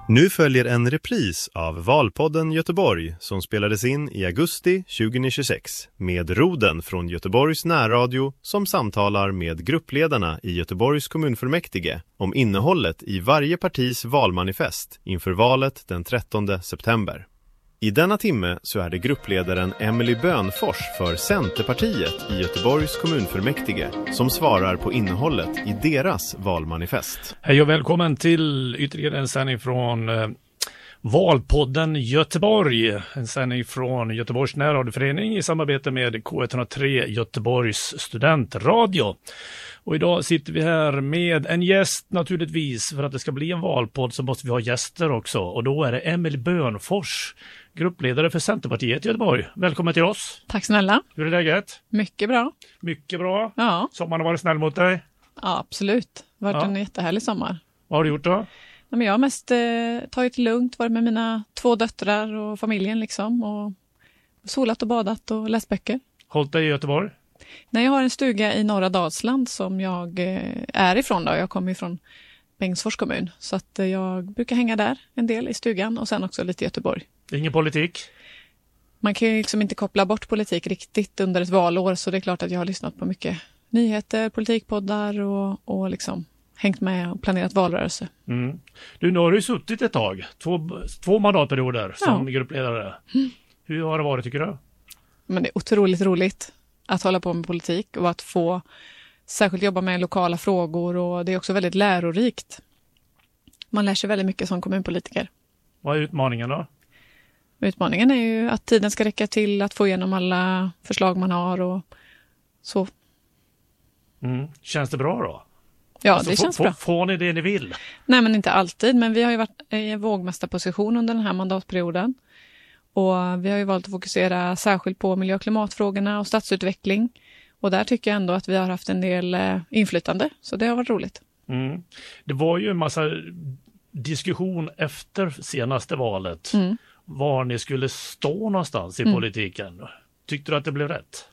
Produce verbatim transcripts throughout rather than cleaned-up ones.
Nu följer en repris av Valpodden Göteborg som spelades in i augusti tjugohundratjugosex med Roden från Göteborgs närradio som samtalar med gruppledarna i Göteborgs kommunfullmäktige om innehållet i varje partis valmanifest inför valet den trettonde september. I denna timme så är det gruppledaren Emily Bönfors för Centerpartiet i Göteborgs kommunfullmäktige som svarar på innehållet i deras valmanifest. Hej och välkommen till ytterligare en sändning från eh, Valpodden Göteborg. En sändning från Göteborgs närradioförening i samarbete med K ett noll tre Göteborgs studentradio. Och idag sitter vi här med en gäst naturligtvis. För att det ska bli en valpodd så måste vi ha gäster också. Och då är det Emily Bönfors, gruppledare för Centerpartiet i Göteborg. Välkommen till oss. Tack snälla. Hur är läget? Mycket bra. Mycket bra. Ja. Sommaren har varit snäll mot dig? Ja, absolut. Det har varit Ja. en jättehärlig sommar. Vad har du gjort då? Ja, men jag har mest eh, tagit det lugnt, varit med mina två döttrar och familjen liksom. Och solat och badat och läst böcker. Hållit dig i Göteborg? Nej, jag har en stuga i norra Dalsland som jag eh, är ifrån då. Jag kommer ifrån Bengtsfors kommun. Så att eh, jag brukar hänga där en del i stugan och sen också lite i Göteborg. Ingen politik? Man kan ju liksom inte koppla bort politik riktigt under ett valår, så det är klart att jag har lyssnat på mycket nyheter, politikpoddar och, och liksom hängt med och planerat valrörelse. Mm. Du, nu har du suttit ett tag, två, två mandatperioder som Ja. gruppledare. Mm. Hur har det varit tycker du? Men det är otroligt roligt att hålla på med politik och att få särskilt jobba med lokala frågor, och det är också väldigt lärorikt. Man lär sig väldigt mycket som kommunpolitiker. Vad är utmaningen då? Utmaningen är ju att tiden ska räcka till att få igenom alla förslag man har och så. Mm. Känns det bra då? Ja, Alltså, det få- känns få- bra. Får ni det ni vill? Nej, men inte alltid. Men vi har ju varit i en vågmästarposition under den här mandatperioden. Och vi har ju valt att fokusera särskilt på miljö- och klimatfrågorna och stadsutveckling. Och där tycker jag ändå att vi har haft en del eh, inflytande. Så det har varit roligt. Mm. Det var ju en massa diskussion efter senaste valet. Mm. Var ni skulle stå någonstans i Mm. politiken. Tyckte du att det blev rätt?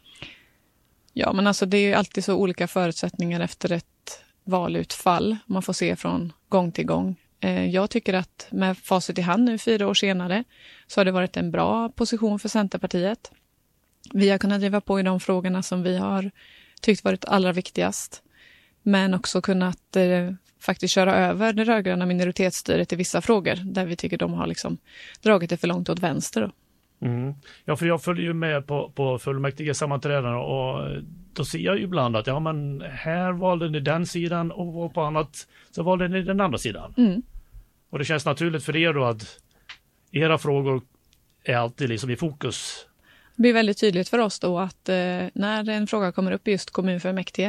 Ja, men alltså det är ju alltid så olika förutsättningar efter ett valutfall. Man får se från gång till gång. Eh, jag tycker att med facit i hand nu fyra år senare så har det varit en bra position för Centerpartiet. Vi har kunnat driva på i de frågorna som vi har tyckt varit allra viktigast. Men också kunnat eh, faktiskt köra över det rödgröna minoritetsstyret i vissa frågor där vi tycker de har liksom dragit det för långt åt vänster då. Mm. Ja, för jag följer ju med på, på fullmäktige sammanträden och då ser jag ju ibland att ja, men här valde ni den sidan och på annat så valde ni den andra sidan. Mm. Och det känns naturligt för er då att era frågor är alltid liksom i fokus. Det blir väldigt tydligt för oss då att eh, när en fråga kommer upp i just kommunfullmäktige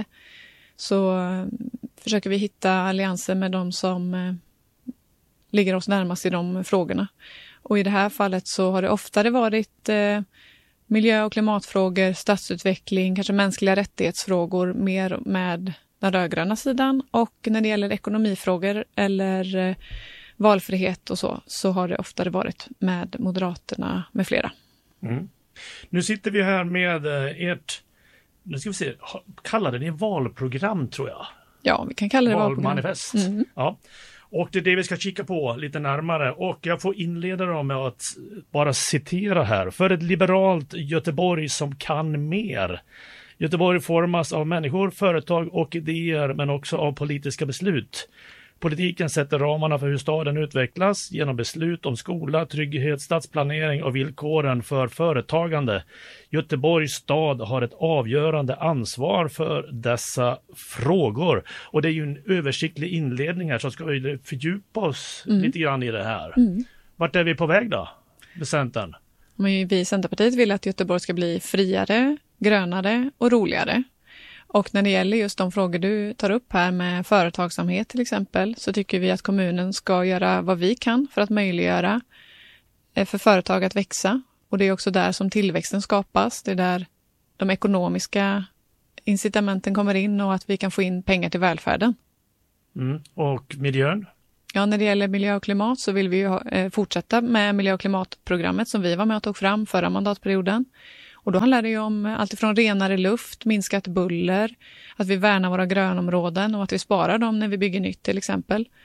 så eh, försöker vi hitta allianser med de som eh, ligger oss närmast i de frågorna. Och i det här fallet så har det oftare varit eh, miljö- och klimatfrågor, stadsutveckling, kanske mänskliga rättighetsfrågor mer med den rödgröna sidan. Och när det gäller ekonomifrågor eller eh, valfrihet och så, så har det oftare varit med Moderaterna med flera. Mm. Nu sitter vi här med eh, ert, nu ska vi se, ha- kallade ni valprogram tror jag? Ja, vi kan kalla det valprogram. Valmanifest. Mm. Ja. Och det är det vi ska kika på lite närmare. Och jag får inleda då med att bara citera här. För ett liberalt Göteborg som kan mer. Göteborg formas av människor, företag och idéer men också av politiska beslut. Politiken sätter ramarna för hur staden utvecklas genom beslut om skola, trygghet, stadsplanering och villkoren för företagande. Göteborgs stad har ett avgörande ansvar för dessa frågor. Och det är ju en översiktlig inledning här så ska vi fördjupa oss Mm. lite grann i det här. Mm. Vart är vi på väg då, med Centern? Men vi i Centerpartiet vill att Göteborg ska bli friare, grönare och roligare. Och när det gäller just de frågor du tar upp här med företagsamhet till exempel så tycker vi att kommunen ska göra vad vi kan för att möjliggöra för företag att växa. Och det är också där som tillväxten skapas. Det är där de ekonomiska incitamenten kommer in och att vi kan få in pengar till välfärden. Mm. Och miljön? Ja, när det gäller miljö och klimat så vill vi ju ha, eh, fortsätta med miljö- och klimatprogrammet som vi var med och tog fram förra mandatperioden. Och då handlar det ju om allt ifrån renare luft, minskat buller, att vi värnar våra grönområden och att vi sparar dem när vi bygger nytt till exempel.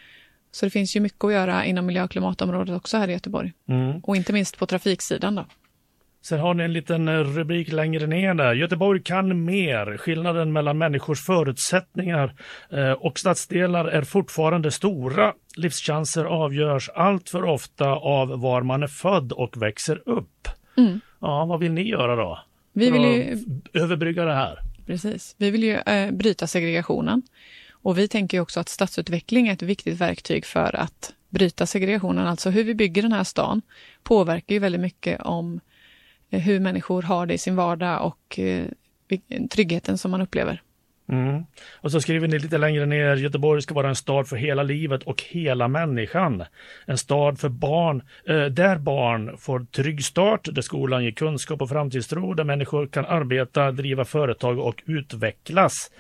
Så det finns ju mycket att göra inom miljö- och klimatområdet också här i Göteborg. Mm. Och inte minst på trafiksidan då. Sen har ni en liten rubrik längre ner där. Göteborg kan mer. Skillnaden mellan människors förutsättningar och stadsdelar är fortfarande stora. Livschanser avgörs allt för ofta av var man är född och växer upp. Mm. Ja, vad vill ni göra då? Vi vill ju överbrygga det här. Precis. Vi vill ju äh, bryta segregationen. Och vi tänker ju också att stadsutveckling är ett viktigt verktyg för att bryta segregationen. Alltså hur vi bygger den här stan påverkar ju väldigt mycket om hur människor har det i sin vardag och eh, tryggheten som man upplever. Mm. Och så skriver ni lite längre ner, Göteborg ska vara en stad för hela livet och hela människan. En stad för barn, eh, där barn får trygg start, där skolan ger kunskap och framtidstro, där människor kan arbeta, driva företag och utvecklas.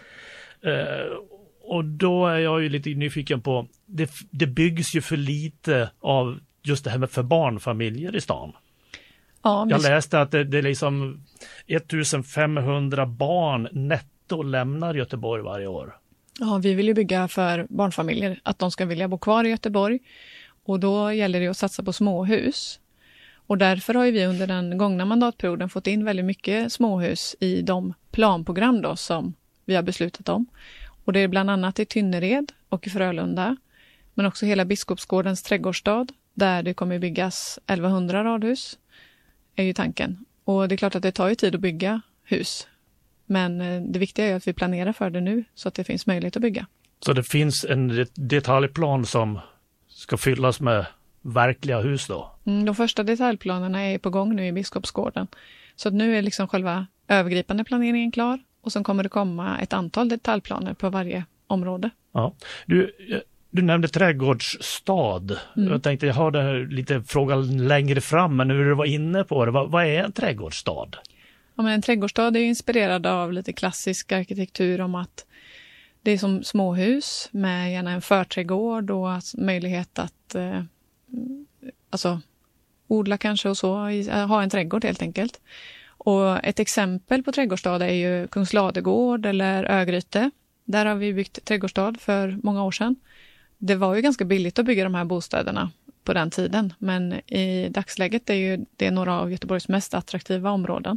Eh, och då är jag ju lite nyfiken på, det, det byggs ju för lite av just det här med för barnfamiljer i stan. Ja, jag läste att det, det är liksom femtonhundra barn netto lämnar Göteborg varje år. Ja, vi vill ju bygga för barnfamiljer, att de ska vilja bo kvar i Göteborg. Och då gäller det att satsa på småhus. Och därför har vi under den gångna mandatperioden fått in väldigt mycket småhus i de planprogram då som vi har beslutat om. Och det är bland annat i Tynnered och i Frölunda, men också hela Biskopsgårdens trädgårdsstad, där det kommer byggas elvahundra radhus. Är ju tanken. Och det är klart att det tar ju tid att bygga hus. Men det viktiga är att vi planerar för det nu så att det finns möjlighet att bygga. Så det finns en detaljplan som ska fyllas med verkliga hus då? Mm, de första detaljplanerna är på gång nu i Biskopsgården. Så att nu är liksom själva övergripande planeringen klar. Och sen kommer det komma ett antal detaljplaner på varje område. Ja. Du... Du nämnde trädgårdsstad. Mm. Jag tänkte jag har det lite frågan längre fram, men nu du var inne på det. Vad, vad är en trädgårdsstad? Ja, men en trädgårdsstad är inspirerad av lite klassisk arkitektur om att det är som småhus med gärna en förträdgård och möjlighet att eh, alltså, odla kanske och så, ha en trädgård helt enkelt. Och ett exempel på trädgårdsstad är ju Kungsladegård eller Örgryte. Där har vi byggt trädgårdsstad för många år sedan. Det var ju ganska billigt att bygga de här bostäderna på den tiden, men i dagsläget är ju det några av Göteborgs mest attraktiva områden.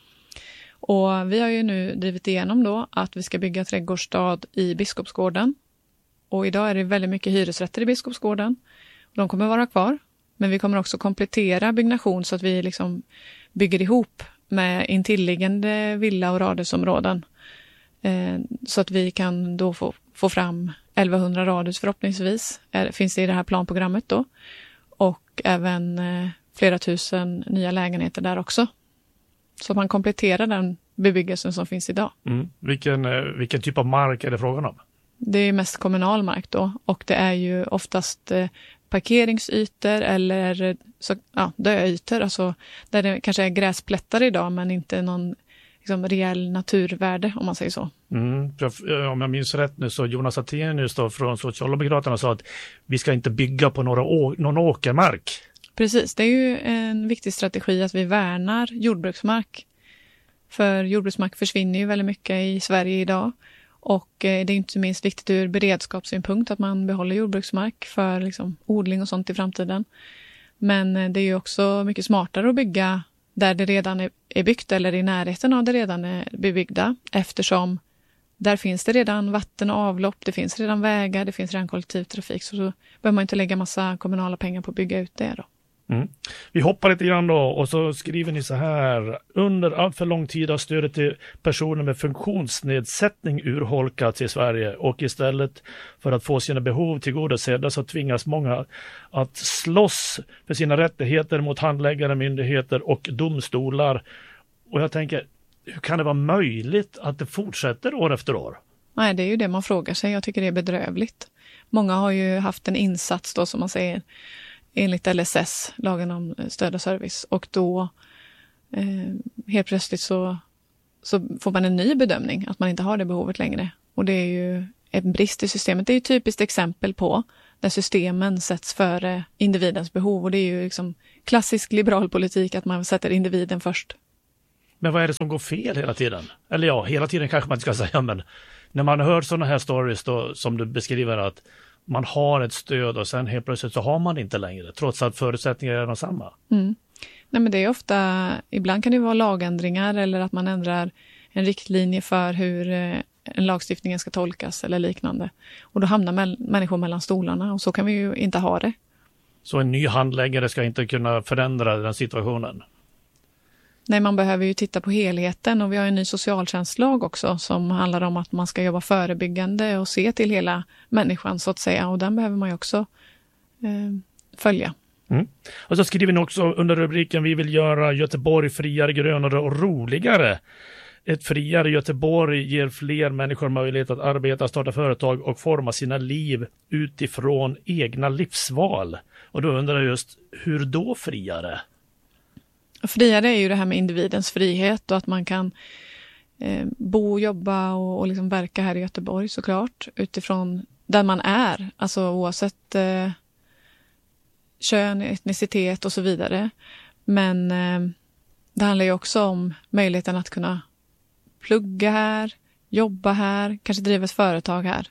Och vi har ju nu drivit igenom då att vi ska bygga trädgårdsstad i Biskopsgården. Och idag är det väldigt mycket hyresrätter i Biskopsgården. De kommer vara kvar, men vi kommer också komplettera byggnation så att vi liksom bygger ihop med intilliggande villa- och radhusområden. Eh, så att vi kan då få, få fram elvahundra radhus förhoppningsvis, är, finns det i det här planprogrammet då. Och även eh, flera tusen nya lägenheter där också. Så man kompletterar den bebyggelsen som finns idag. Mm. Vilken, eh, vilken typ av mark är det frågan om? Det är mest kommunal mark då. Och det är ju oftast eh, parkeringsytor eller så, ja, döytor. Alltså, där det kanske är gräsplättar idag men inte någon liksom, reell naturvärde om man säger så. Mm. Om jag minns rätt nu så Jonas Attenius då från Socialdemokraterna sa att vi ska inte bygga på några å- någon åkermark. Precis, det är ju en viktig strategi att vi värnar jordbruksmark. För jordbruksmark försvinner ju väldigt mycket i Sverige idag. Och det är inte minst viktigt ur beredskapssynpunkt att man behåller jordbruksmark för liksom, odling och sånt i framtiden. Men det är ju också mycket smartare att bygga där det redan är, är byggt eller i närheten av det redan är bebyggda. Eftersom där finns det redan vatten och avlopp, det finns redan vägar, det finns redan kollektivtrafik. Så då behöver man inte lägga massa kommunala pengar på att bygga ut det då. Mm. Vi hoppar lite grann då och så skriver ni så här: under allt för lång tid har stödet till personer med funktionsnedsättning urholkats i Sverige och istället för att få sina behov tillgodosedda så tvingas många att slåss för sina rättigheter mot handläggare, myndigheter och domstolar. Och jag tänker, hur kan det vara möjligt att det fortsätter år efter år? Nej, det är ju det man frågar sig. Jag tycker det är bedrövligt. Många har ju haft en insats då som man säger enligt L S S, lagen om stöd och service. Och då eh, helt plötsligt så, så får man en ny bedömning att man inte har det behovet längre. Och det är ju en brist i systemet. Det är ju ett typiskt exempel på där systemen sätts före individens behov. Och det är ju liksom klassisk liberal politik att man sätter individen först. Men vad är det som går fel hela tiden? Eller ja, hela tiden kanske man inte ska säga, men när man hör sådana här stories då, som du beskriver att man har ett stöd och sen helt plötsligt så har man det inte längre, trots att förutsättningarna är de samma. Mm. Nej, men det är ofta, ibland kan det vara lagändringar eller att man ändrar en riktlinje för hur en lagstiftning ska tolkas eller liknande. Och då hamnar mäl- människor mellan stolarna och så kan vi ju inte ha det. Så en ny handläggare ska inte kunna förändra den situationen? Nej, man behöver ju titta på helheten och vi har en ny socialtjänstlag också som handlar om att man ska jobba förebyggande och se till hela människan så att säga, och den behöver man ju också eh, följa. Mm. Och så skriver ni också under rubriken vi vill göra Göteborg friare, grönare och roligare. Ett friare Göteborg ger fler människor möjlighet att arbeta, starta företag och forma sina liv utifrån egna livsval. Och då undrar jag just, hur då friare? Friare är ju det här med individens frihet och att man kan eh, bo, jobba och, och liksom verka här i Göteborg såklart utifrån där man är, alltså oavsett eh, kön, etnicitet och så vidare. Men eh, det handlar ju också om möjligheten att kunna plugga här, jobba här, kanske driva ett företag här.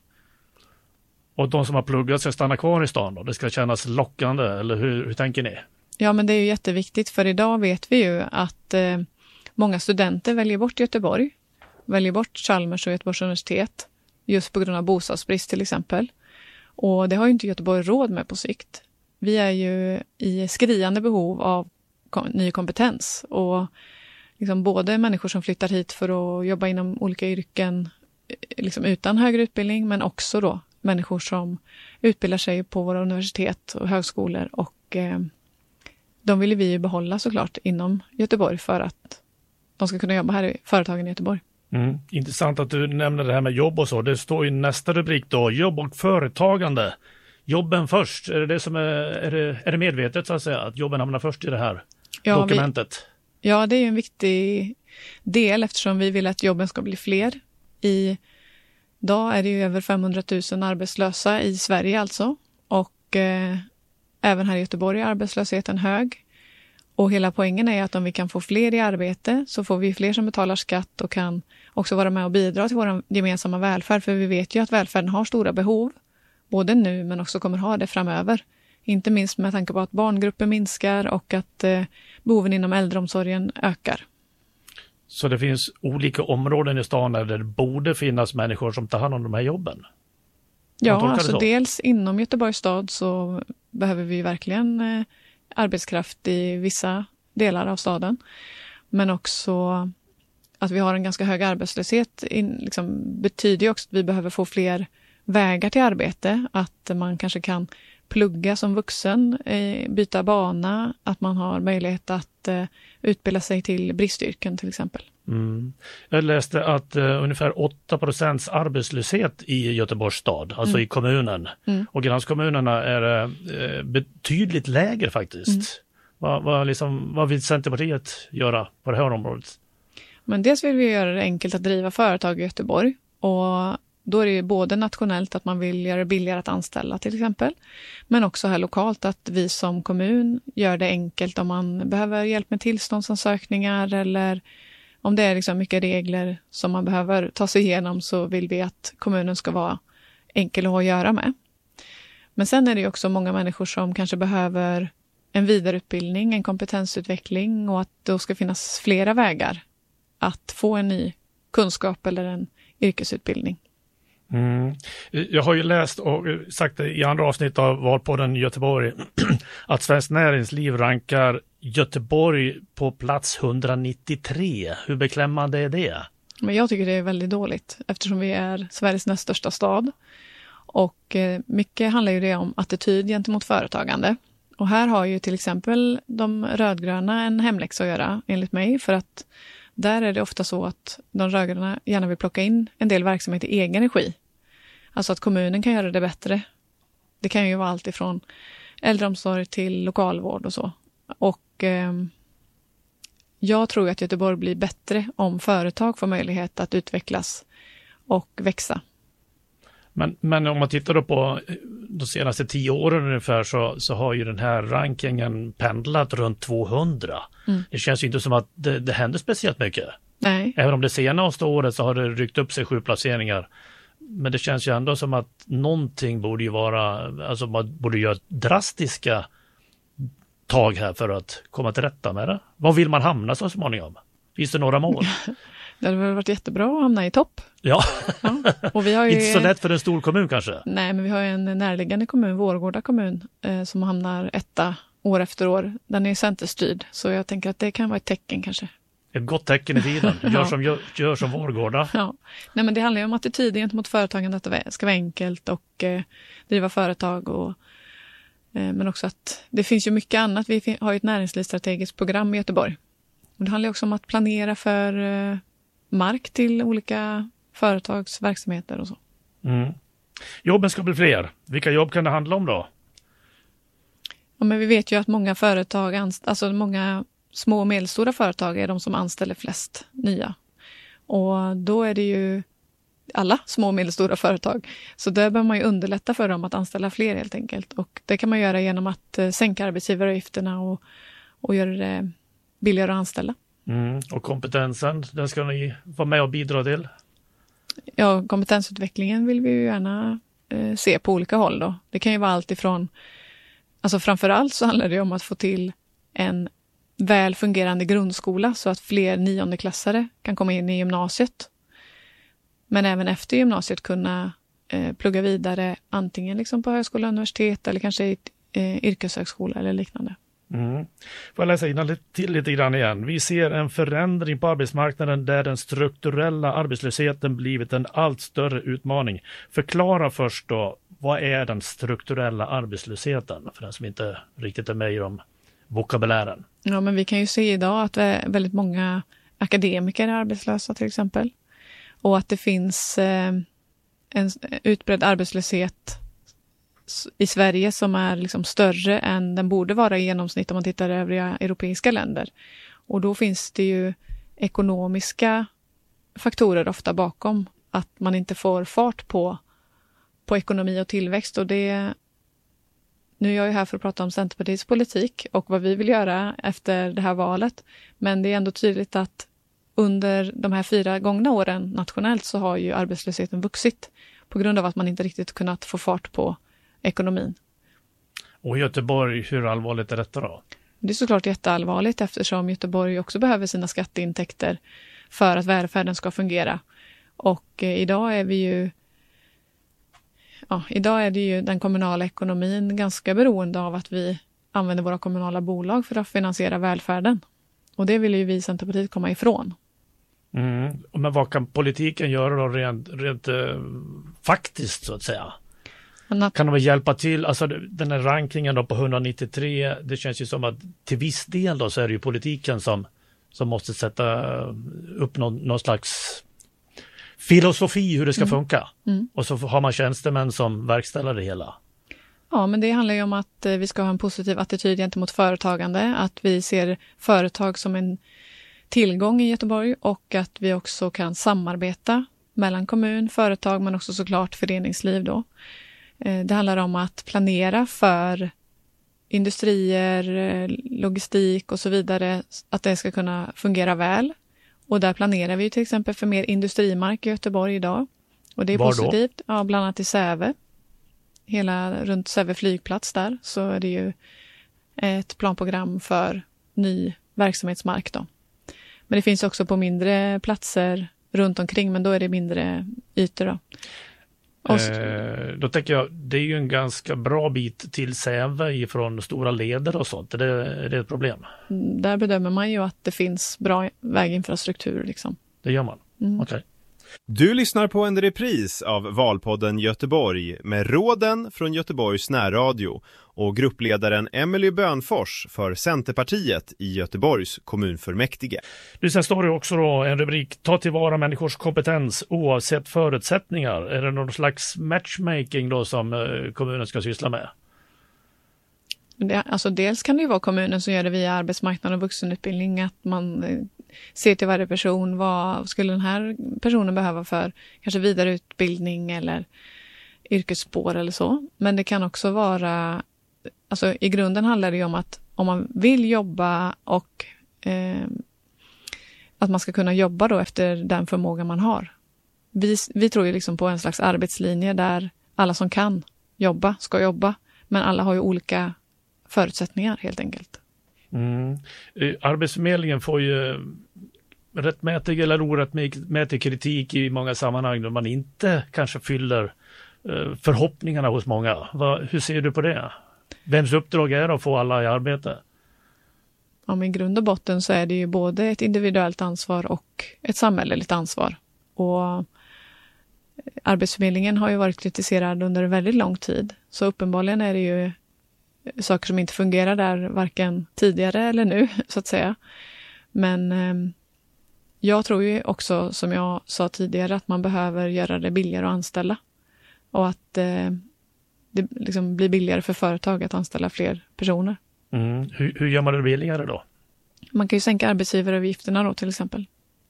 Och de som har pluggat ska stanna kvar i stan då? Det ska kännas lockande, eller hur, hur tänker ni? Ja, men det är ju jätteviktigt för idag vet vi ju att eh, många studenter väljer bort Göteborg, väljer bort Chalmers och Göteborgs universitet just på grund av bostadsbrist till exempel. Och det har ju inte Göteborg råd med på sikt. Vi är ju i skriande behov av kom- ny kompetens och liksom både människor som flyttar hit för att jobba inom olika yrken liksom utan högre utbildning, men också då människor som utbildar sig på våra universitet och högskolor och eh, de vill vi ju behålla såklart inom Göteborg för att de ska kunna jobba här i företagen i Göteborg. Mm. Intressant att du nämner det här med jobb och så. Det står i nästa rubrik då, jobb och företagande. Jobben först, är det, det som är, är, det, är det medvetet så att säga, att jobben hamnar först i det här ja, dokumentet? Vi, ja, det är en viktig del eftersom vi vill att jobben ska bli fler. I dag är det ju över femhundratusen arbetslösa i Sverige alltså och eh, även här i Göteborg är arbetslösheten hög. Och hela poängen är att om vi kan få fler i arbete så får vi fler som betalar skatt och kan också vara med och bidra till vår gemensamma välfärd. För vi vet ju att välfärden har stora behov, både nu men också kommer ha det framöver. Inte minst med tanke på att barngrupper minskar och att eh, behoven inom äldreomsorgen ökar. Så det finns olika områden i stan där det borde finnas människor som tar hand om de här jobben? Ja, alltså dels inom Göteborgs stad så behöver vi verkligen eh, arbetskraft i vissa delar av staden. Men också att vi har en ganska hög arbetslöshet in, liksom, betyder ju också att vi behöver få fler vägar till arbete. Att man kanske kan plugga som vuxen, eh, byta bana, att man har möjlighet att eh, utbilda sig till bristyrken till exempel. Mm. Jag läste att uh, ungefär åtta procent arbetslöshet i Göteborgs stad, alltså mm. i kommunen. Mm. Och gränskommunerna är uh, betydligt lägre faktiskt. Mm. Vad, vad, liksom, vad vill Centerpartiet göra på det här området? Men dels vill vi göra det enkelt att driva företag i Göteborg. Och då är det ju både nationellt att man vill göra det billigare att anställa till exempel. Men också här lokalt att vi som kommun gör det enkelt om man behöver hjälp med tillståndsansökningar eller om det är liksom mycket regler som man behöver ta sig igenom så vill vi att kommunen ska vara enkel att ha att göra med. Men sen är det ju också många människor som kanske behöver en vidareutbildning, en kompetensutveckling och att det ska finnas flera vägar att få en ny kunskap eller en yrkesutbildning. Mm. Jag har ju läst och sagt i andra avsnitt av Valpodden Göteborg att Svenskt Näringsliv rankar Göteborg på plats hundranittiotre. Hur beklämmande är det? Men jag tycker det är väldigt dåligt eftersom vi är Sveriges näst största stad. Och mycket handlar ju det om attityd gentemot företagande. Och här har ju till exempel de rödgröna en hemläxa att göra enligt mig för att där är det ofta så att de rödgröna gärna vill plocka in en del verksamhet i egen regi. Alltså att kommunen kan göra det bättre. Det kan ju vara allt ifrån äldreomsorg till lokalvård och så. Och eh, jag tror att Göteborg blir bättre om företag får möjlighet att utvecklas och växa. Men, men om man tittar då på de senaste tio åren ungefär så, så har ju den här rankingen pendlat runt tvåhundra. Mm. Det känns ju inte som att det, det händer speciellt mycket. Nej. Även om det senaste året så har det ryckt upp sig sju placeringar. Men det känns ju ändå som att någonting borde ju vara, alltså man borde göra drastiska tag här för att komma till rätta med det. Vad vill man hamna så småningom? Finns det några mål? Det hade varit jättebra att hamna i topp. Ja, ja. Och vi har ju, inte så lätt för en stor kommun kanske. Nej, men vi har ju en närliggande kommun, Vårgårda kommun, eh, som hamnar etta år efter år. Den är centerstyrd, så jag tänker att det kan vara ett tecken kanske. Ett gott tecken i tiden. Gör, ja. som, gör, gör som Vårgårda. Ja. Nej, men det handlar ju om attityd gentemot företagande, att det ska vara enkelt och eh, driva företag. Och, eh, men också att det finns ju mycket annat. Vi har ju ett näringslivsstrategiskt program i Göteborg. Och det handlar också om att planera för eh, mark till olika företags verksamheter och så. Mm. Jobben ska bli fler. Vilka jobb kan det handla om då? Ja, men vi vet ju att många företag, alltså många små och medelstora företag är de som anställer flest nya. Och då är det ju alla små och medelstora företag. Så där bör man ju underlätta för dem att anställa fler helt enkelt. Och det kan man göra genom att eh, sänka arbetsgivaravgifterna och, och göra det billigare att anställa. Mm. Och kompetensen, den ska ni vara med och bidra till? Ja, kompetensutvecklingen vill vi ju gärna eh, se på olika håll då. Det kan ju vara allt ifrån, alltså framförallt så handlar det om att få till en väl fungerande grundskola så att fler niondeklassare kan komma in i gymnasiet. Men även efter gymnasiet kunna eh, plugga vidare antingen liksom på högskola, universitet eller kanske i eh, yrkeshögskola eller liknande. Mm. Får jag läsa in till lite grann igen. Vi ser en förändring på arbetsmarknaden där den strukturella arbetslösheten blivit en allt större utmaning. Förklara först då, vad är den strukturella arbetslösheten för den som inte riktigt är med i de vokabulären? Ja, men vi kan ju se idag att väldigt många akademiker är arbetslösa till exempel. Och att det finns eh, en utbredd arbetslöshet i Sverige som är liksom större än den borde vara i genomsnitt om man tittar i övriga europeiska länder. Och då finns det ju ekonomiska faktorer ofta bakom att man inte får fart på, på ekonomi och tillväxt. Och det, nu är jag ju här för att prata om Centerpartiets politik och vad vi vill göra efter det här valet. Men det är ändå tydligt att under de här fyra gångna åren nationellt så har ju arbetslösheten vuxit på grund av att man inte riktigt kunnat få fart på ekonomin. Och Göteborg, hur allvarligt är detta då? Det är såklart jätteallvarligt eftersom Göteborg också behöver sina skatteintäkter för att välfärden ska fungera. Och eh, idag är vi ju ja, idag är det ju den kommunala ekonomin ganska beroende av att vi använder våra kommunala bolag för att finansiera välfärden. Och det vill ju vi i Centerpartiet komma ifrån. Mm. Men vad kan politiken göra då rent, rent eh, faktiskt så att säga? Att... Kan de hjälpa till? Alltså den här rankingen då på hundranittiotre, det känns ju som att till viss del då så är det ju politiken som, som måste sätta upp någon, någon slags filosofi hur det ska mm. funka. Mm. Och så har man tjänstemän som verkställer det hela. Ja, men det handlar ju om att vi ska ha en positiv attityd gentemot företagande, att vi ser företag som en tillgång i Göteborg och att vi också kan samarbeta mellan kommun, företag men också såklart föreningsliv då. Det handlar om att planera för industrier, logistik och så vidare, att det ska kunna fungera väl. Och där planerar vi till exempel för mer industrimark i Göteborg idag. Och det är Var positivt. Ja, bland annat i Säve. Hela runt Säve flygplats där så är det ju ett planprogram för ny verksamhetsmark då. Men det finns också på mindre platser runt omkring, men då är det mindre ytor då. Så... Eh, då tänker jag, det är ju en ganska bra bit till Säve ifrån stora leder och sånt. Är det, är det ett problem? Där bedömer man ju att det finns bra väginfrastruktur liksom. Det gör man? Mm. Okej. Okay. Du lyssnar på en repris av Valpodden Göteborg med råden från Göteborgs närradio och gruppledaren Emily Bönfors för Centerpartiet i Göteborgs kommunfullmäktige. Du, sen står det också då en rubrik: ta tillvara människors kompetens oavsett förutsättningar. Är det någon slags matchmaking då som kommunen ska syssla med? Det, alltså dels kan det ju vara kommunen som gör det via arbetsmarknad och vuxenutbildning, att man ser till varje person, vad skulle den här personen behöva för kanske vidareutbildning eller yrkesspår eller så. Men det kan också vara, alltså i grunden handlar det ju om att om man vill jobba och eh, att man ska kunna jobba då efter den förmåga man har. vi, vi tror ju liksom på en slags arbetslinje där alla som kan jobba ska jobba. Men alla har ju olika förutsättningar helt enkelt. Mm. Arbetsförmedlingen får ju rättmätig eller orättmätig kritik i många sammanhang då man inte kanske fyller förhoppningarna hos många. Vad, hur ser du på det? Vems uppdrag är det att få alla i arbete? Ja, men i grund och botten så är det ju både ett individuellt ansvar och ett samhälleligt ansvar. Och Arbetsförmedlingen har ju varit kritiserad under väldigt lång tid. Så uppenbarligen är det ju saker som inte fungerar där varken tidigare eller nu så att säga. Men eh, jag tror ju också, som jag sa tidigare, att man behöver göra det billigare att anställa. Och att eh, det liksom blir billigare för företag att anställa fler personer. Mm. Hur, hur gör man det billigare då? Man kan ju sänka arbetsgivaravgifterna då till exempel.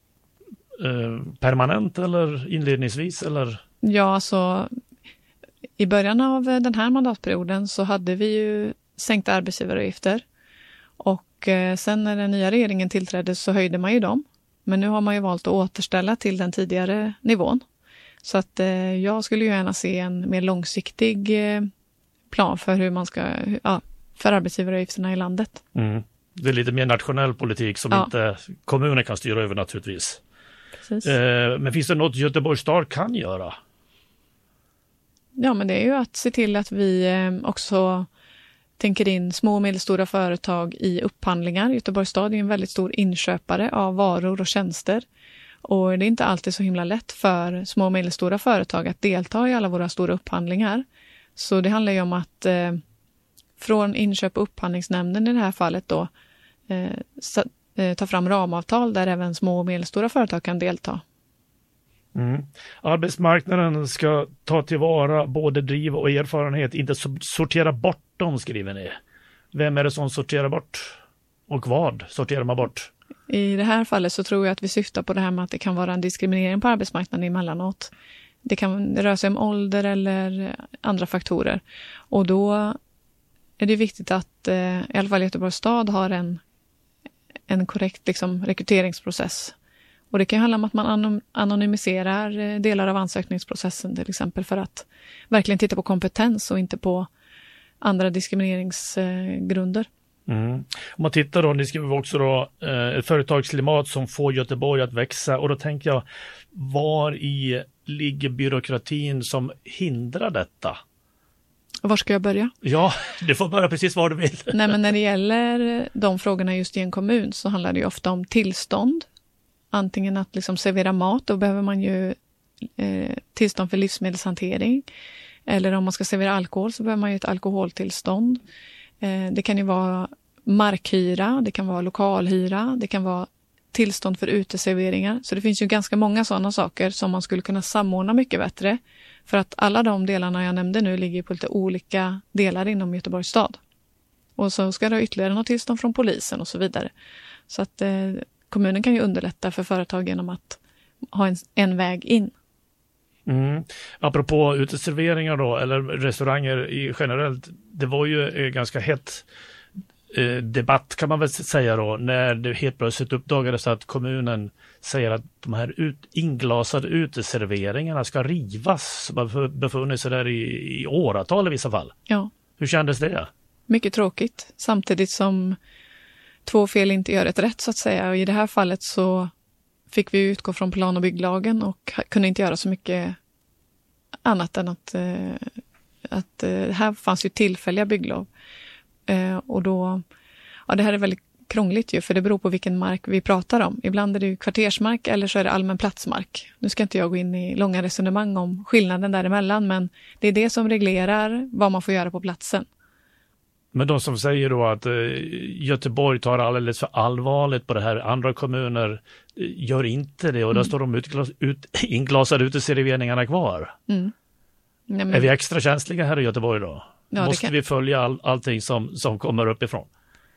Eh, permanent eller inledningsvis? Eller? Ja, alltså i början av den här mandatperioden så hade vi ju sänkta arbetsgivaravgifter. Och eh, sen när den nya regeringen tillträdde så höjde man ju dem. Men nu har man ju valt att återställa till den tidigare nivån. Så att eh, jag skulle ju gärna se en mer långsiktig eh, plan för hur man ska, ja, för arbetsgivaravgifterna i landet. Mm. Det är lite mer nationell politik som ja. inte kommuner kan styra över naturligtvis. Eh, men finns det något Göteborgs stad kan göra? Ja, men det är ju att se till att vi eh, också tänker in små och medelstora företag i upphandlingar. Göteborgs stad är en väldigt stor inköpare av varor och tjänster. Och det är inte alltid så himla lätt för små och medelstora företag att delta i alla våra stora upphandlingar. Så det handlar ju om att eh, från inköp- och upphandlingsnämnden i det här fallet då eh, sa, eh, ta fram ramavtal där även små och medelstora företag kan delta. Mm. Arbetsmarknaden ska ta tillvara både driv och erfarenhet, inte sortera bort dem, skriver ni. Vem är det som sorterar bort? Och vad sorterar man bort? I det här fallet så tror jag att vi syftar på det här med att det kan vara en diskriminering på arbetsmarknaden emellanåt. Det kan röra sig om ålder eller andra faktorer. Och då är det viktigt att eh, i alla fall Göteborgs stad har en, en korrekt liksom, rekryteringsprocess. Och det kan handla om att man anonymiserar delar av ansökningsprocessen till exempel för att verkligen titta på kompetens och inte på andra diskrimineringsgrunder. Mm. Om man tittar då, ni skriver också då eh, ett företagsklimat som får Göteborg att växa, och då tänker jag, var i ligger byråkratin som hindrar detta? Var ska jag börja? Ja, du får börja precis var du vill. Nej, men när det gäller de frågorna just i en kommun så handlar det ju ofta om tillstånd. Antingen att liksom servera mat, då behöver man ju eh, tillstånd för livsmedelshantering. Eller om man ska servera alkohol så behöver man ju ett alkoholtillstånd. Eh, det kan ju vara markhyra, det kan vara lokalhyra, det kan vara tillstånd för uteserveringar. Så det finns ju ganska många sådana saker som man skulle kunna samordna mycket bättre. För att alla de delarna jag nämnde nu ligger på lite olika delar inom Göteborgs stad. Och så ska det ha ytterligare något tillstånd från polisen och så vidare. Så att eh, kommunen kan ju underlätta för företag genom att ha en, en väg in. Mm. Apropå uteserveringar då, eller restauranger i generellt, det var ju eh, ganska hett eh, debatt kan man väl säga då, när det helt plötsligt uppdagades att kommunen säger att de här ut, inglasade uteserveringarna ska rivas, som har befunnit sig där i, i åratal i vissa fall. Ja. Hur kändes det? Mycket tråkigt, samtidigt som två fel inte gör ett rätt så att säga. Och i det här fallet så fick vi utgå från plan- och bygglagen och kunde inte göra så mycket annat än att, eh, att eh, här fanns ju tillfälliga bygglov. Eh, och då, ja det här är väldigt krångligt ju, för det beror på vilken mark vi pratar om. Ibland är det ju kvartersmark eller så är det allmän platsmark. Nu ska inte jag gå in i långa resonemang om skillnaden däremellan, men det är det som reglerar vad man får göra på platsen. Men de som säger då att eh, Göteborg tar alldeles för allvarligt på det här, andra kommuner eh, gör inte det, och mm. där står de utglas, ut, inglasade uteserveringarna kvar. Mm. Nej, men... Är vi extra känsliga här i Göteborg då? Ja, Måste kan... vi följa all, allting som, som kommer uppifrån?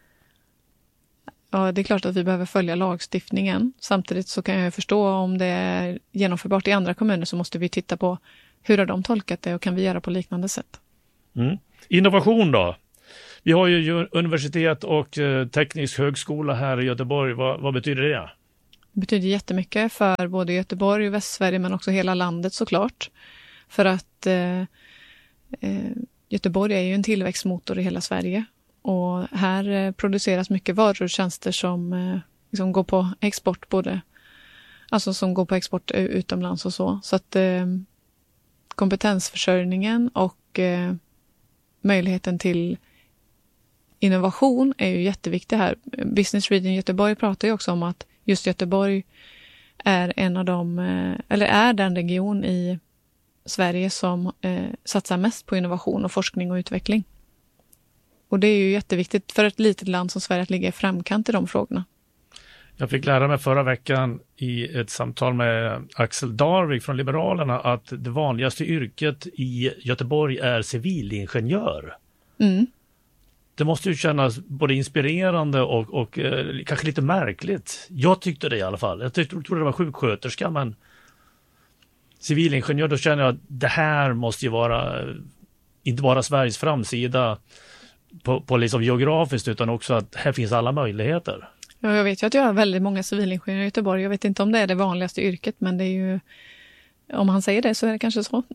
Ja, det är klart att vi behöver följa lagstiftningen. Samtidigt så kan jag förstå om det är genomförbart i andra kommuner, så måste vi titta på hur har de tolkat det och kan vi göra på liknande sätt. Mm. Innovation då? Vi har ju universitet och eh, teknisk högskola här i Göteborg. Vad, vad betyder det? betyder jättemycket för både Göteborg och Västsverige men också hela landet såklart. För att eh, eh, Göteborg är ju en tillväxtmotor i hela Sverige. Och här eh, produceras mycket varor och tjänster som eh, liksom går på export både, alltså som går på export utomlands och så. Så att eh, kompetensförsörjningen och eh, möjligheten till innovation är ju jätteviktig här. Business Region Göteborg pratar ju också om att just Göteborg är en av de, eh, eller är den region i Sverige som eh, satsar mest på innovation och forskning och utveckling. Och det är ju jätteviktigt för ett litet land som Sverige att ligga i framkant i de frågorna. Jag fick lära mig förra veckan i ett samtal med Axel Darvik från Liberalerna att det vanligaste yrket i Göteborg är civilingenjör. Mm. Det måste ju kännas både inspirerande och, och eh, kanske lite märkligt. Jag tyckte det i alla fall. Jag tyckte, trodde det var sjuksköterska, men civilingenjör, då känner jag att det här måste ju vara inte bara Sveriges framsida på, på liksom geografiskt, utan också att här finns alla möjligheter. Ja, jag vet ju att jag har väldigt många civilingenjörer i Göteborg. Jag vet inte om det är det vanligaste yrket, men det är ju, om han säger det så är det kanske så.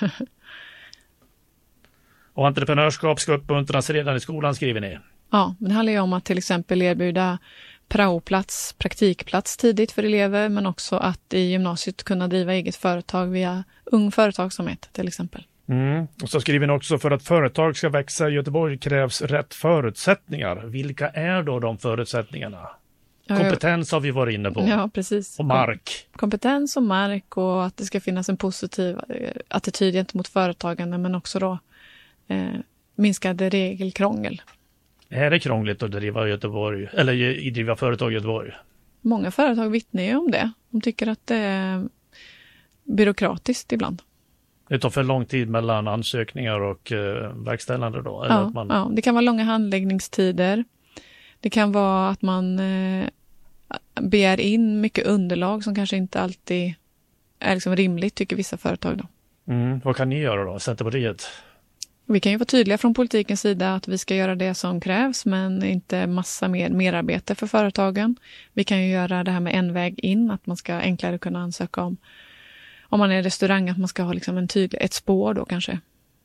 Och entreprenörskap ska uppmuntras redan i skolan, skriver ni. Ja, men det handlar ju om att till exempel erbjuda praoplats, praktikplats tidigt för elever, men också att i gymnasiet kunna driva eget företag via ung företagsamhet till exempel. Mm. Och så skriver ni också, för att företag ska växa i Göteborg krävs rätt förutsättningar. Vilka är då de förutsättningarna? Ja, Kompetens har vi varit inne på. Ja, precis. Och mark. Kompetens och mark, och att det ska finnas en positiv attityd gentemot företagande, men också då eh, minskade regelkrångel. Är det krångligt att driva Göteborg eller driva företag i Göteborg? Många företag vittnar ju om det. De tycker att det är byråkratiskt ibland. Det tar för lång tid mellan ansökningar och eh, verkställande då? Eller Ja, att man... ja, det kan vara långa handläggningstider. Det kan vara att man eh, begär in mycket underlag som kanske inte alltid är liksom rimligt, tycker vissa företag då. Mm, vad kan ni göra då, Centerpartiet? Vi kan ju vara tydliga från politikens sida att vi ska göra det som krävs, men inte massa mer merarbete för företagen. Vi kan ju göra det här med en väg in, att man ska enklare kunna ansöka om, om man är restaurang, att man ska ha liksom en tydlig, ett spår då kanske.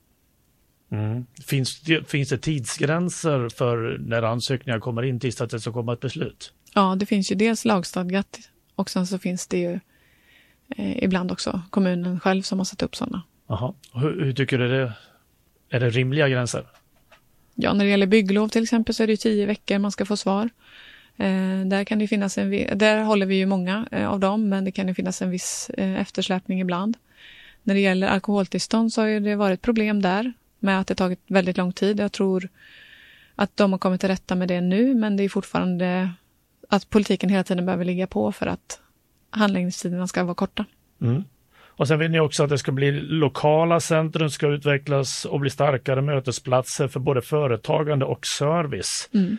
Mm. Finns, det, finns det tidsgränser för när ansökningar kommer in tills att det ska komma ett beslut? Ja, det finns ju dels lagstadgat, och sen så finns det ju eh, ibland också kommunen själv som har satt upp sådana. Jaha. Hur, hur tycker du det? Är det rimliga gränser? Ja, när det gäller bygglov till exempel så är det ju tio veckor man ska få svar. Eh, där kan det finnas en, där håller vi ju många eh, av dem, men det kan ju finnas en viss eh, eftersläpning ibland. När det gäller alkoholtillstånd så har det varit problem där med att det tagit väldigt lång tid. Jag tror att de har kommit till rätta med det nu, men det är fortfarande att politiken hela tiden behöver ligga på för att handläggningstiderna ska vara korta. Mm. Och sen vill ni också att det ska bli lokala centrum, ska utvecklas och bli starkare mötesplatser för både företagande och service. Mm.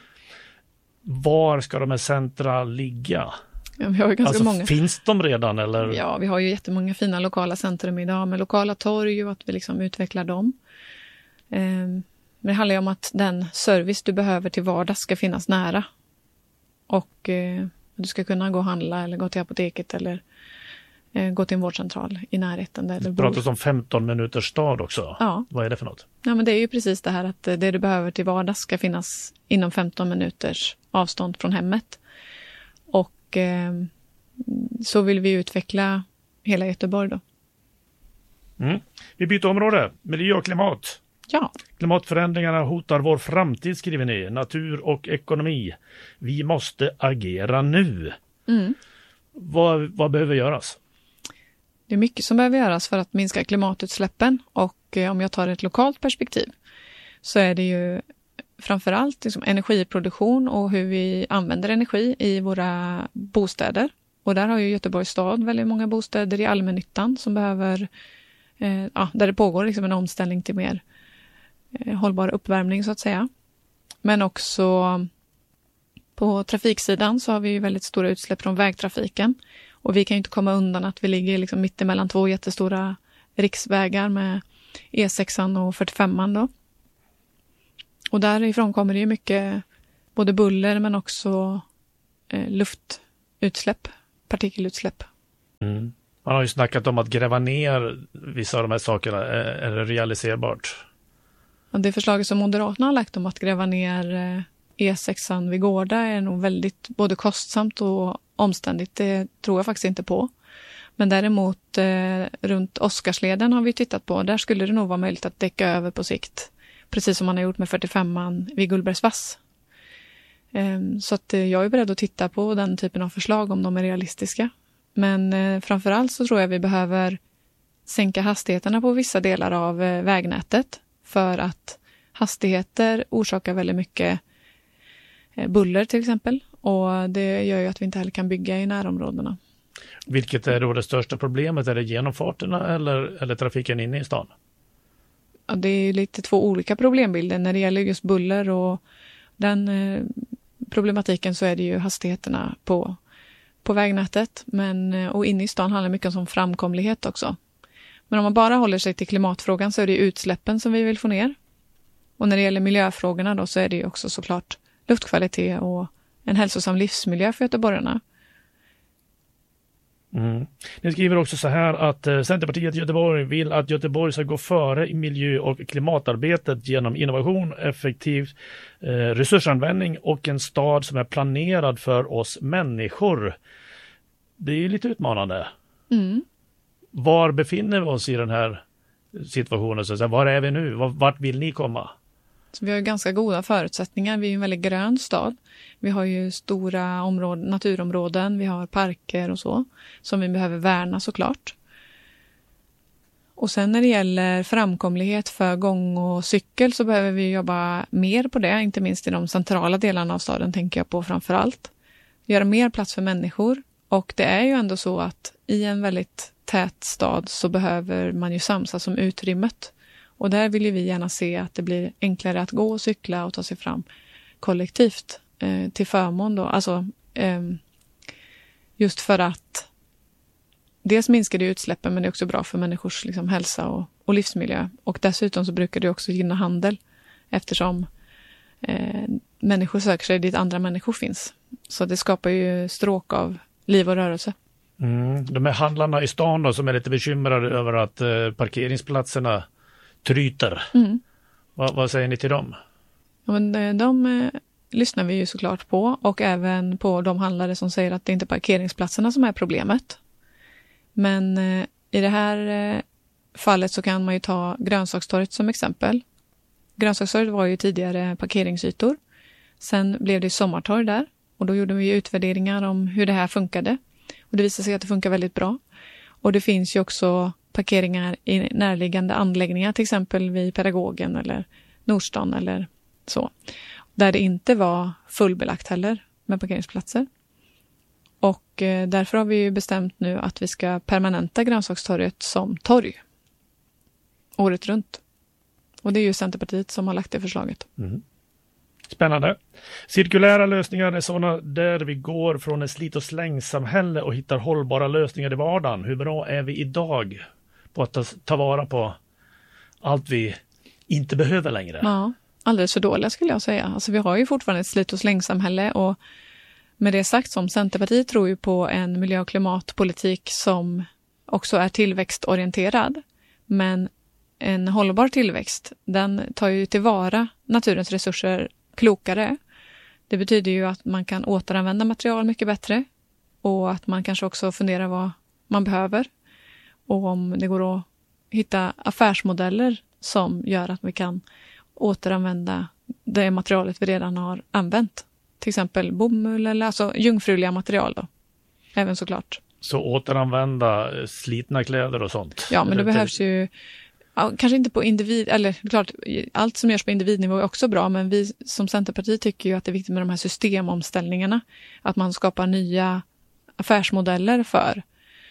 Var ska de här centra ligga? Ja, vi har ju ganska alltså, många. Finns de redan? Eller? Ja, vi har ju jättemånga fina lokala centrum idag med lokala torg och att vi liksom utvecklar dem. Eh, men det handlar ju om att den service du behöver till vardags ska finnas nära. Och eh, du ska kunna gå och handla eller gå till apoteket eller eh, gå till en vårdcentral i närheten. Där du bor. Pratas om femton minuters stad också. Ja. Vad är det för något? Ja, men det är ju precis det här att det du behöver till vardags ska finnas inom femton minuters avstånd från hemmet. Och eh, så vill vi utveckla hela Göteborg då. Mm. Vi byter område. Miljö och klimat. Ja. Klimatförändringarna hotar vår framtid, skriver ni. Natur och ekonomi. Vi måste agera nu. Mm. Vad, vad behöver göras? Det är mycket som behöver göras för att minska klimatutsläppen. Och eh, om jag tar ett lokalt perspektiv så är det ju framförallt liksom energiproduktion och hur vi använder energi i våra bostäder. Och där har ju Göteborgs stad väldigt många bostäder i allmännyttan som behöver, eh, ja, där det pågår liksom en omställning till mer eh, hållbar uppvärmning så att säga. Men också på trafiksidan så har vi ju väldigt stora utsläpp från vägtrafiken. Och vi kan ju inte komma undan att vi ligger liksom mitt emellan två jättestora riksvägar med E sexan och fyrtiofemman då. Och därifrån kommer det ju mycket både buller men också eh, luftutsläpp partikelutsläpp. Mm. Man har ju snackat om att gräva ner vissa av de här sakerna. Är, är det realiserbart? Och det förslaget som Moderaterna har lagt om att gräva ner E sexan vid Gårda är nog väldigt både kostsamt och omständigt. Det tror jag faktiskt inte på. Men däremot eh, runt Oscarsleden har vi tittat på. Där skulle det nog vara möjligt att däcka över på sikt. Precis som man har gjort med fyrtiofemman vid Gullbergsvass. Eh, så att eh, jag är beredd att titta på den typen av förslag om de är realistiska. Men eh, framförallt så tror jag vi behöver sänka hastigheterna på vissa delar av eh, vägnätet. För att hastigheter orsakar väldigt mycket eh, buller till exempel. Och det gör ju att vi inte heller kan bygga i närområdena. Vilket är då det största problemet? Är det genomfarterna eller, eller trafiken inne i stan? Ja, det är lite två olika problembilder. När det gäller just buller och den eh, problematiken så är det ju hastigheterna på, på vägnätet. Men, och inne i stan handlar mycket om framkomlighet också. Men om man bara håller sig till klimatfrågan så är det utsläppen som vi vill få ner. Och när det gäller miljöfrågorna då så är det ju också såklart luftkvalitet och en hälsosam livsmiljö för göteborgarna. Mm. Ni skriver också så här att eh, Centerpartiet i Göteborg vill att Göteborg ska gå före i miljö- och klimatarbetet genom innovation, effektiv eh, resursanvändning och en stad som är planerad för oss människor. Det är ju lite utmanande. Mm. Var befinner vi oss i den här situationen? Så att säga? Var är vi nu? Vart vill ni komma? Så vi har ju ganska goda förutsättningar. Vi är en väldigt grön stad. Vi har ju stora områden, naturområden, vi har parker och så som vi behöver värna såklart. Och sen när det gäller framkomlighet för gång och cykel så behöver vi jobba mer på det, inte minst i de centrala delarna av staden tänker jag på framför allt. Göra mer plats för människor och det är ju ändå så att i en väldigt tät stad så behöver man ju samsas om utrymmet. Och där vill ju vi gärna se att det blir enklare att gå och cykla och ta sig fram kollektivt eh, till förmån då. Alltså eh, just för att dels minskar det utsläppen men det är också bra för människors liksom, hälsa och, och livsmiljö. Och dessutom så brukar det också gynna handel eftersom eh, människor söker sig dit andra människor finns. Så det skapar ju stråk av liv och rörelse. Mm. De här handlarna i stan då, som är lite bekymrade över att eh, parkeringsplatserna tryter. Mm. Va, vad säger ni till dem? Ja, men de, de eh, lyssnar vi ju såklart på och även på de handlare som säger att det inte är parkeringsplatserna som är problemet. Men eh, i det här eh, fallet så kan man ju ta Grönsakstorget som exempel. Grönsakstorget var ju tidigare parkeringsytor. Sen blev det sommartorg där och då gjorde vi utvärderingar om hur det här funkade. Och det visade sig att det funkar väldigt bra. Och det finns ju också parkeringar i närliggande anläggningar, till exempel vid Pedagogen eller Nordstan eller så. Där det inte var fullbelagt heller med parkeringsplatser. Och eh, därför har vi ju bestämt nu att vi ska permanenta Grönsakstorget som torg. Året runt. Och det är ju Centerpartiet som har lagt det förslaget. Mm. Spännande. Cirkulära lösningar är sådana där vi går från ett slit- och slängsamhälle och hittar hållbara lösningar i vardagen. Hur bra är vi idag på att ta, ta vara på allt vi inte behöver längre? Ja, alldeles för dåliga skulle jag säga. Alltså vi har ju fortfarande ett slit- och slängsamhälle och med det sagt som Centerpartiet tror ju på en miljö- och klimatpolitik som också är tillväxtorienterad. Men en hållbar tillväxt, den tar ju tillvara naturens resurser klokare. Det betyder ju att man kan återanvända material mycket bättre och att man kanske också funderar vad man behöver och om det går att hitta affärsmodeller som gör att vi kan återanvända det materialet vi redan har använt. Till exempel bomull eller alltså jungfruliga material då. Även såklart. Så återanvända slitna kläder och sånt? Ja, men det behövs ju ja, kanske inte på individ, eller klart, allt som görs på individnivå är också bra, men vi som Centerpartiet tycker ju att det är viktigt med de här systemomställningarna. Att man skapar nya affärsmodeller för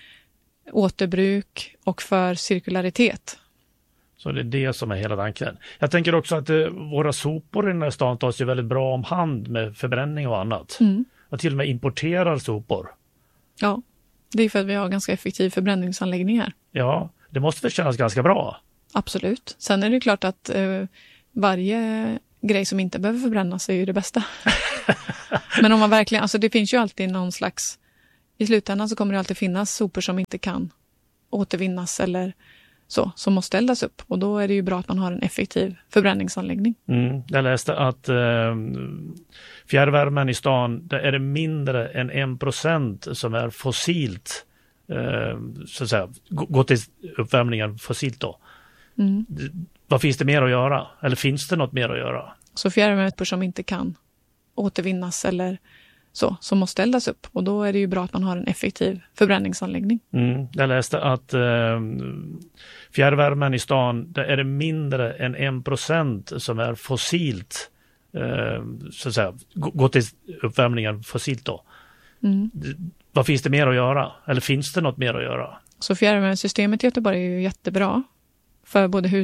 återbruk och för cirkularitet. Så det är det som är hela tanken. Jag tänker också att eh, våra sopor i den här stan tas ju väldigt bra om hand med förbränning och annat. Mm. Och till och med importerar sopor. Ja, det är för att vi har ganska effektiv förbränningsanläggning här. Ja, det måste väl kännas ganska bra. Absolut. Sen är det klart att eh, varje grej som inte behöver förbrännas är ju det bästa. Men om man verkligen, alltså det finns ju alltid någon slags i slutändan så kommer det alltid finnas sopor som inte kan återvinnas eller så, som måste eldas upp. Och då är det ju bra att man har en effektiv förbränningsanläggning. Mm. Jag läste att eh, fjärrvärmen i stan, där är det mindre än en procent som är fossilt, eh, så att säga, gå till uppvärmningen fossilt då. Mm. Vad finns det mer att göra? Eller finns det något mer att göra? Så fjärrvärme som inte kan återvinnas eller så, som måste eldas upp. Och då är det ju bra att man har en effektiv förbränningsanläggning. Mm. Jag läste att eh, fjärrvärmen i stan, där är det mindre än en procent som är fossilt, eh, så att säga, gå till uppvärmningen fossilt då. Mm. Vad finns det mer att göra? Eller finns det något mer att göra? Så fjärrvärmesystemet i Göteborg är ju jättebra för både hus